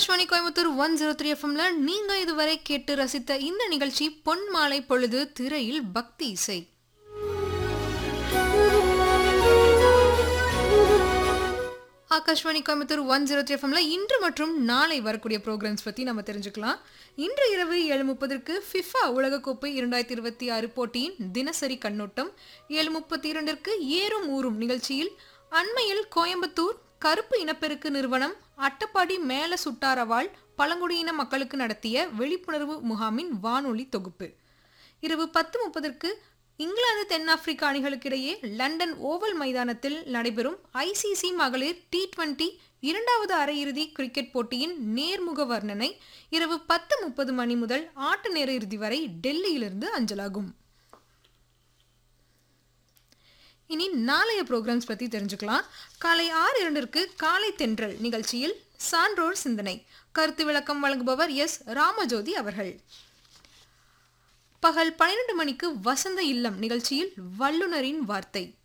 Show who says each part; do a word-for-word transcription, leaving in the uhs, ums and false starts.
Speaker 1: Akashvani Coimbatore one zero three எஃப்எம்ல நீங்க இதுவரை கேட்டு ரசித்த இந்த நிகழ்ச்சி பொன் மாலை பொழுது திரையில் பக்தி இசை. Akashvani Coimbatore one zero three எஃப்எம்ல இன்று மற்றும் நாளை வரக்கூடிய ப்ரோக்ராம்ஸ் பத்தி நம்ம தெரிஞ்சுக்கலாம். இன்று இரவு ஏழு முப்பதற்கு ஃபிஃபா உலகக்கோப்பை இரண்டாயிரத்தி இருபத்தி ஆறு போட்டியின் தினசரி கண்ணோட்டம், ஏழு முப்பத்தி இரண்டிற்கு ஏறும் ஊறும் நிகழ்ச்சியில் அண்மையில் கோயம்புத்தூர் கருப்பு இனப்பெருக்கு நிறுவனம் அட்டப்பாடி மேல சுட்டாரவாள் பழங்குடியின மக்களுக்கு நடத்திய விழிப்புணர்வு முகாமின் வானொலி தொகுப்பு. இரவு பத்து முப்பதற்கு இங்கிலாந்து தென்னாப்பிரிக்கா அணிகளுக்கிடையே லண்டன் ஓவல் மைதானத்தில் நடைபெறும் ஐசிசி மகளிர் டி டுவெண்டி இரண்டாவது அரையிறுதி கிரிக்கெட் போட்டியின் நேர்முக வர்ணனை இரவு பத்து முப்பது மணி முதல் ஆட்ட நேர இறுதி வரை டெல்லியிலிருந்து அஞ்சலாகும். இனி நாளைய ப்ரோக்ராம்ஸ் பத்தி தெரிஞ்சுக்கலாம். காலை ஆறு இரண்டிற்கு காலை தென்றல் நிகழ்ச்சியில் சான்றோர் சிந்தனை, கருத்து விளக்கம் வழங்குபவர் எஸ் ராமஜோதி அவர்கள். பகல் பன்னிரண்டு மணிக்கு வசந்த இல்லம் நிகழ்ச்சியில் வல்லுனரின் வார்த்தை,